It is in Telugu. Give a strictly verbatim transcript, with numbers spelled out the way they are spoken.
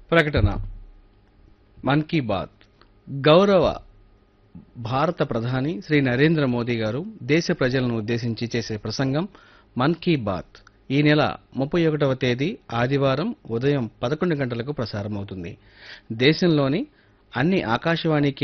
ప్రకటన మన్ కీ బాత్ గౌరవ భారత ప్రధాని శ్రీ నరేంద్ర మోదీ గారు దేశ ప్రజలను ఉద్దేశించి చేసే ప్రసంగం మన్ కీ బాత్ ఈ నెల ముప్పై ఒకటవ తేదీ ఆదివారం ఉదయం పదకొండు గంటలకు ప్రసారమవుతుంది. దేశంలోని అన్ని ఆకాశవాణి